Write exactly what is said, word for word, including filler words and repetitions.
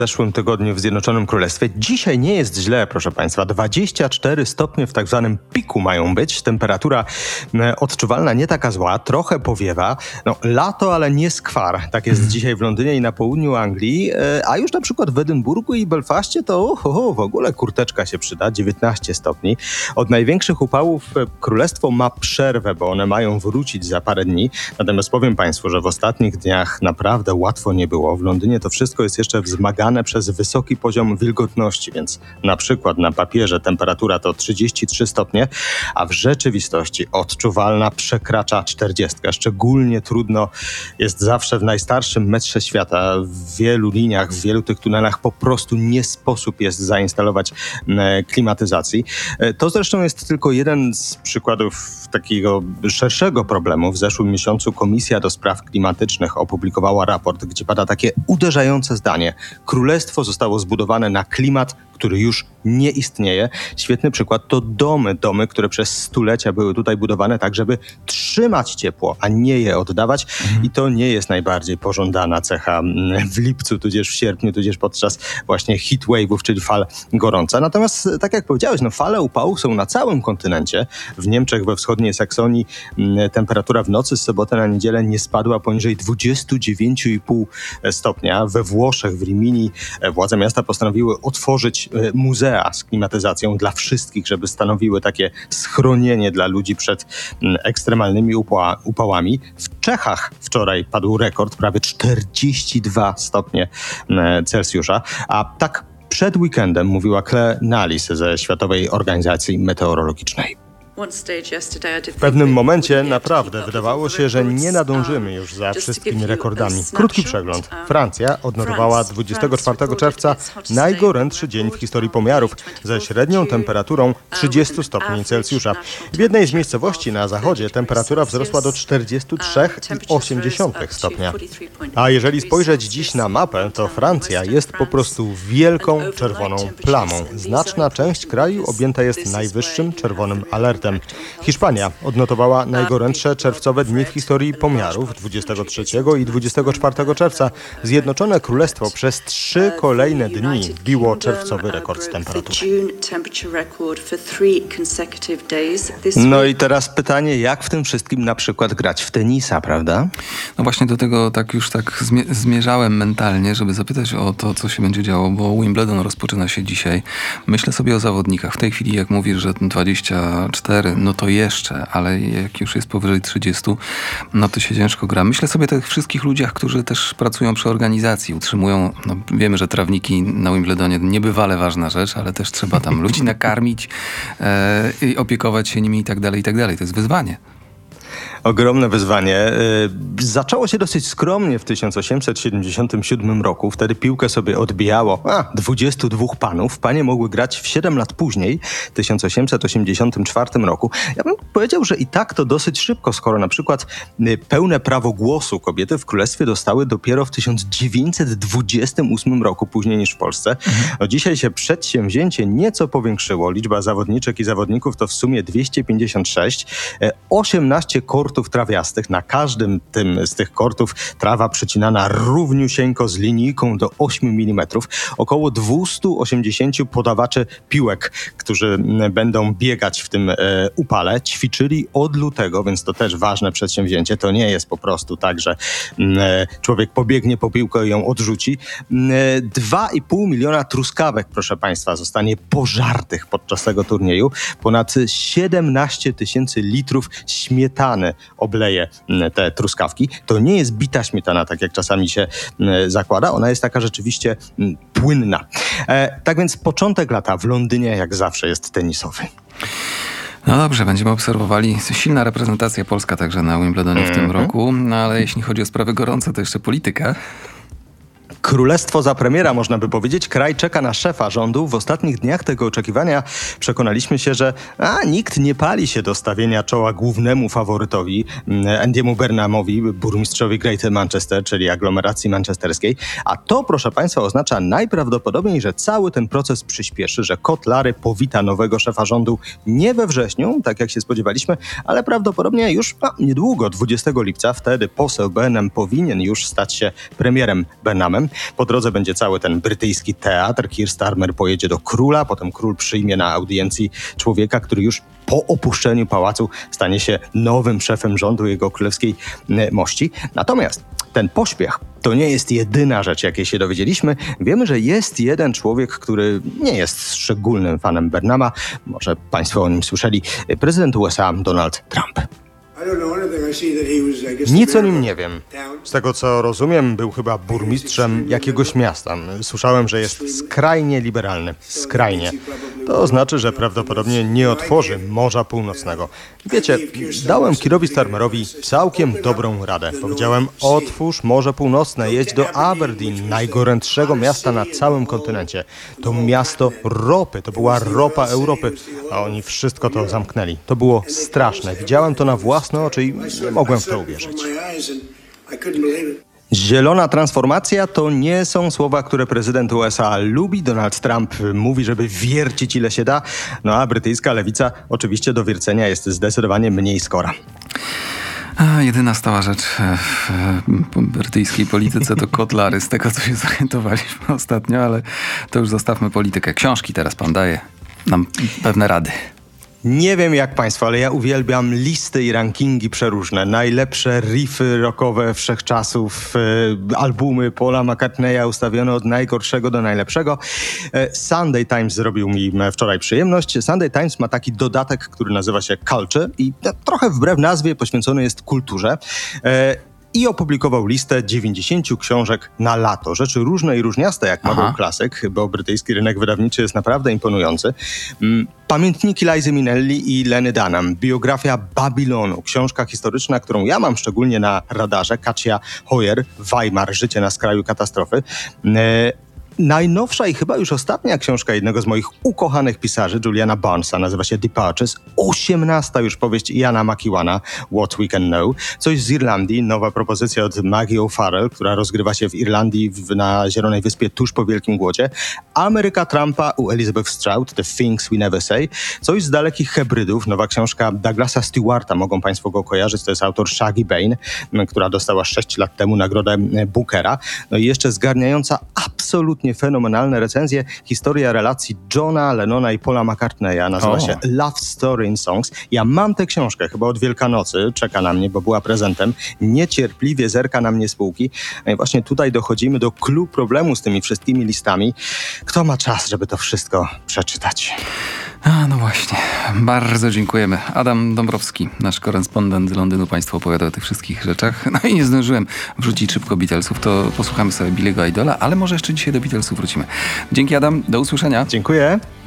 W zeszłym tygodniu w Zjednoczonym Królestwie. Dzisiaj nie jest źle, proszę Państwa. dwadzieścia cztery stopnie w tak zwanym piku mają być. Temperatura e, odczuwalna nie taka zła, trochę powiewa. No, lato, ale nie skwar. Tak jest hmm. dzisiaj w Londynie i na południu Anglii. E, a już na przykład w Edynburgu i Belfaście to oh, oh, w ogóle kurteczka się przyda. dziewiętnaście stopni. Od największych upałów Królestwo ma przerwę, bo one mają wrócić za parę dni. Natomiast powiem Państwu, że w ostatnich dniach naprawdę łatwo nie było. W Londynie to wszystko jest jeszcze wzmagane przez wysoki poziom wilgotności, więc na przykład na papierze temperatura to trzydzieści trzy stopnie, a w rzeczywistości odczuwalna przekracza czterdziestkę. Szczególnie trudno jest zawsze w najstarszym metrze świata. W wielu liniach, w wielu tych tunelach po prostu nie sposób jest zainstalować e, klimatyzacji. E, to zresztą jest tylko jeden z przykładów takiego szerszego problemu. W zeszłym miesiącu Komisja do Spraw Klimatycznych opublikowała raport, gdzie pada takie uderzające zdanie. Królestwo zostało zbudowane na klimat, który już nie istnieje. Świetny przykład to domy. Domy, które przez stulecia były tutaj budowane tak, żeby trzymać ciepło, a nie je oddawać. Mhm. I to nie jest najbardziej pożądana cecha w lipcu, tudzież w sierpniu, tudzież podczas właśnie heatwave'ów, czyli fal gorąca. Natomiast, tak jak powiedziałeś, no fale upałów są na całym kontynencie. W Niemczech, we wschodniej Saksonii temperatura w nocy z soboty na niedzielę nie spadła poniżej dwadzieścia dziewięć i pół stopnia. We Włoszech, w Rimini, władze miasta postanowiły otworzyć muzea z klimatyzacją dla wszystkich, żeby stanowiły takie schronienie dla ludzi przed ekstremalnymi upała- upałami. W Czechach wczoraj padł rekord, prawie czterdzieści dwa stopnie Celsjusza, a tak przed weekendem mówiła Claire Nalis ze Światowej Organizacji Meteorologicznej. W pewnym momencie naprawdę wydawało się, że nie nadążymy już za wszystkimi rekordami. Krótki przegląd. Francja odnotowała dwudziestego czwartego czerwca najgorętszy dzień w historii pomiarów ze średnią temperaturą trzydzieści stopni Celsjusza. W jednej z miejscowości na zachodzie temperatura wzrosła do czterdzieści trzy i osiem dziesiątych stopnia. A jeżeli spojrzeć dziś na mapę, to Francja jest po prostu wielką czerwoną plamą. Znaczna część kraju objęta jest najwyższym czerwonym alertem. Hiszpania odnotowała najgorętsze czerwcowe dni w historii pomiarów dwudziestego trzeciego i dwudziestego czwartego czerwca. Zjednoczone Królestwo przez trzy kolejne dni biło czerwcowy rekord temperatury. No i teraz pytanie, jak w tym wszystkim na przykład grać w tenisa, prawda? No właśnie do tego tak już tak zmie- zmierzałem mentalnie, żeby zapytać o to, co się będzie działo, bo Wimbledon rozpoczyna się dzisiaj. Myślę sobie o zawodnikach. W tej chwili, jak mówisz, że dwadzieścia cztery, no to jeszcze, ale jak już jest powyżej trzydziestu, no to się ciężko gra. Myślę sobie o tych wszystkich ludziach, którzy też pracują przy organizacji, utrzymują, no wiemy, że trawniki na Wimbledonie niebywale ważna rzecz, ale też trzeba tam ludzi nakarmić e, i opiekować się nimi i tak dalej, i tak dalej. To jest wyzwanie. Ogromne wyzwanie. Zaczęło się dosyć skromnie w tysiąc osiemset siedemdziesiątym siódmym roku. Wtedy piłkę sobie odbijało a, dwudziestu dwóch panów. Panie mogły grać w siedem lat później, w tysiąc osiemset osiemdziesiątym czwartym roku. Ja bym powiedział, że i tak to dosyć szybko, skoro na przykład pełne prawo głosu kobiety w królestwie dostały dopiero w tysiąc dziewięćset dwudziestym ósmym roku, później niż w Polsce. No, dzisiaj się przedsięwzięcie nieco powiększyło. Liczba zawodniczek i zawodników to w sumie dwieście pięćdziesiąt sześć. osiemnaście kortów trawiastych. Na każdym tym z tych kortów trawa przecinana równiusieńko z linijką do ośmiu milimetrów. Około dwieście osiemdziesiąt podawaczy piłek, którzy będą biegać w tym e, upale, ćwiczyli od lutego, więc to też ważne przedsięwzięcie. To nie jest po prostu tak, że e, człowiek pobiegnie po piłkę i ją odrzuci. E, dwa i pół miliona truskawek, proszę Państwa, zostanie pożartych podczas tego turnieju. Ponad siedemnaście tysięcy litrów śmietany obleje te truskawki. To nie jest bita śmietana, tak jak czasami się zakłada. Ona jest taka rzeczywiście płynna. E, tak więc początek lata w Londynie jak zawsze jest tenisowy. No dobrze, będziemy obserwowali. Silna reprezentacja polska także na Wimbledonie w tym mm-hmm. roku, no ale jeśli chodzi o sprawy gorące, to jeszcze polityka. Królestwo za premiera, można by powiedzieć. Kraj czeka na szefa rządu. W ostatnich dniach tego oczekiwania przekonaliśmy się, że a, nikt nie pali się do stawienia czoła głównemu faworytowi, Andy'emu Burnhamowi, burmistrzowi Greater Manchester, czyli aglomeracji manchesterskiej. A to, proszę Państwa, oznacza najprawdopodobniej, że cały ten proces przyspieszy, że kot Lary powita nowego szefa rządu nie we wrześniu, tak jak się spodziewaliśmy, ale prawdopodobnie już a, niedługo, dwudziestego lipca. Wtedy poseł Burnham powinien już stać się premierem Burnhamem. Po drodze będzie cały ten brytyjski teatr. Keir Starmer pojedzie do króla, potem król przyjmie na audiencji człowieka, który już po opuszczeniu pałacu stanie się nowym szefem rządu jego królewskiej mości. Natomiast ten pośpiech to nie jest jedyna rzecz, jakiej się dowiedzieliśmy. Wiemy, że jest jeden człowiek, który nie jest szczególnym fanem Burnhama. Może państwo o nim słyszeli. Prezydent U S A Donald Trump. Nic o nim nie wiem. Z tego co rozumiem, był chyba burmistrzem jakiegoś miasta. Słyszałem, że jest skrajnie liberalny. Skrajnie. To znaczy, że prawdopodobnie nie otworzy Morza Północnego. Wiecie, dałem Keirowi Starmerowi całkiem dobrą radę. Powiedziałem, otwórz Morze Północne, jedź do Aberdeen, najgorętszego miasta na całym kontynencie. To miasto ropy, to była ropa Europy, a oni wszystko to zamknęli. To było straszne. Widziałem to na własne oczy i nie mogłem w to uwierzyć. Zielona transformacja to nie są słowa, które prezydent U S A lubi. Donald Trump mówi, żeby wiercić ile się da, no a brytyjska lewica oczywiście do wiercenia jest zdecydowanie mniej skora. A jedyna stała rzecz w brytyjskiej polityce to kotlary, z tego co się zorientowaliśmy ostatnio, ale to już zostawmy politykę. Książki teraz pan daje nam pewne rady. Nie wiem jak państwo, ale ja uwielbiam listy i rankingi przeróżne. Najlepsze riffy rockowe wszechczasów, e, albumy Paula McCartneya ustawione od najgorszego do najlepszego. E, Sunday Times zrobił mi wczoraj przyjemność. Sunday Times ma taki dodatek, który nazywa się Culture i no, trochę wbrew nazwie poświęcony jest kulturze. E, I opublikował listę dziewięćdziesięciu książek na lato. Rzeczy różne i różniaste, jak mawiał klasyk, bo brytyjski rynek wydawniczy jest naprawdę imponujący. Pamiętniki Lizy Minnelli i Leny Dunham. Biografia Babilonu. Książka historyczna, którą ja mam szczególnie na radarze. Katia Hoyer, Weimar, Życie na skraju katastrofy. Najnowsza i chyba już ostatnia książka jednego z moich ukochanych pisarzy, Juliana Barnesa, nazywa się Departures. Osiemnasta już powieść Iana McEwana, What We Can Know. Coś z Irlandii, nowa propozycja od Maggie O'Farrell, która rozgrywa się w Irlandii w, na Zielonej Wyspie tuż po Wielkim Głodzie. Ameryka Trumpa u Elizabeth Strout, The Things We Never Say. Coś z dalekich hybrydów, nowa książka Douglasa Stewarta, mogą państwo go kojarzyć, to jest autor Shaggy Bane, która dostała sześć lat temu nagrodę Bookera. No i jeszcze zgarniająca absolutnie fenomenalne recenzje, historia relacji Johna Lennona i Paula McCartneya. Nazywa O. się Love Story in Songs. Ja mam tę książkę, chyba od Wielkanocy, czeka na mnie, bo była prezentem. Niecierpliwie zerka na mnie z półki. No i właśnie tutaj dochodzimy do clou problemu z tymi wszystkimi listami. Kto ma czas, żeby to wszystko przeczytać? A, no właśnie. Bardzo dziękujemy. Adam Dąbrowski, nasz korespondent z Londynu, państwu opowiada o tych wszystkich rzeczach. No i nie zdążyłem wrzucić szybko Beatlesów, to posłuchamy sobie Billy'ego Idola, ale może jeszcze dzisiaj do Beatlesów wrócimy. Dzięki Adam, do usłyszenia. Dziękuję.